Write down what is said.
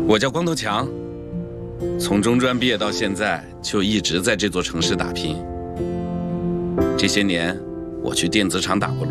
我叫光头强，从中专毕业到现在，就一直在这座城市打拼。这些年，我去电子厂打过